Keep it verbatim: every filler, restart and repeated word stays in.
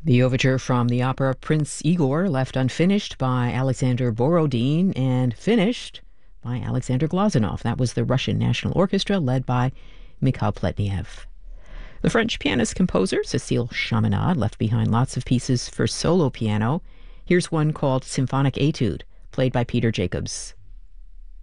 The overture from the opera Prince Igor, left unfinished by Alexander Borodin and finished by Alexander Glazunov. That was the Russian National Orchestra led by Mikhail Pletnev. The French pianist-composer Cécile Chaminade left behind lots of pieces for solo piano. Here's one called Symphonic Etude, played by Peter Jacobs.